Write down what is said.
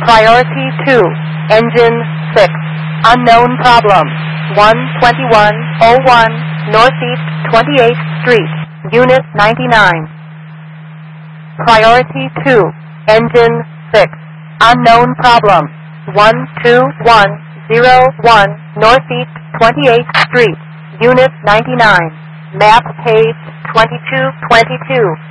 Priority 2, Engine 6, unknown problem, 12101 Northeast 28th Street, Unit 99. Priority 2, Engine 6, unknown problem, 12101 Northeast 28th Street, Unit 99. Map page 2222.